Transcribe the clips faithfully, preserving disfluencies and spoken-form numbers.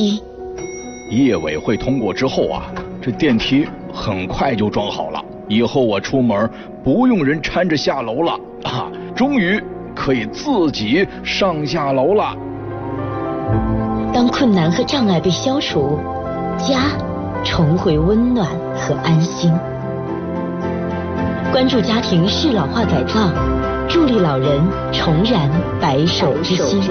梯。 业委会通过之后啊，这电梯很快就装好了，以后我出门不用人搀着下楼了啊，终于可以自己上下楼了。 当困难和障碍被消除，家重回温暖和安心。关注家庭适老化改造，助力老人重燃白首之心。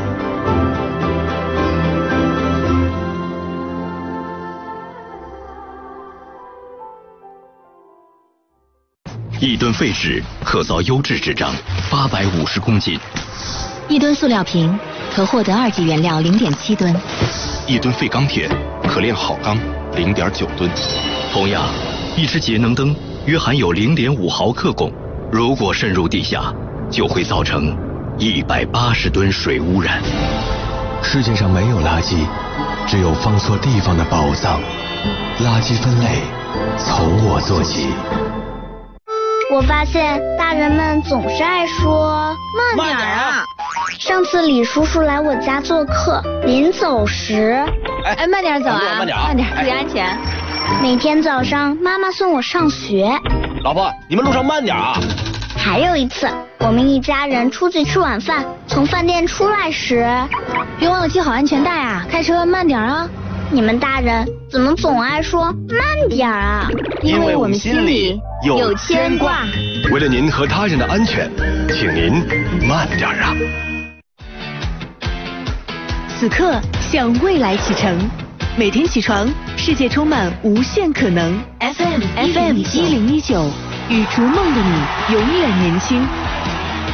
一吨废纸可造优质纸张八百五十公斤， 一吨塑料瓶可获得二级原料零点七吨， 一吨废钢铁可炼好钢零点九吨。同样，一只节能灯约含有零点五毫克汞，如果渗入地下，就会造成一百八十吨水污染。 世界上没有垃圾，只有放错地方的宝藏。垃圾分类从我做起。 我发现大人们总是爱说慢点啊。 上次李叔叔来我家做客，临走时， 哎，慢点走啊， 慢点， 慢点，注意安全。 每天早上妈妈送我上学， 老婆，你们路上慢点啊。 还有一次，我们一家人出去吃晚饭，从饭店出来时， 别忘了系好安全带啊，开车慢点啊。 你们大人怎么总爱说慢点啊？ 因为我们心里有牵挂。 为了您和他人的安全，请您慢点啊。 此刻向未来启程，每天起床，世界充满无限可能。F M F M 一零一九，与逐梦的你永远年轻。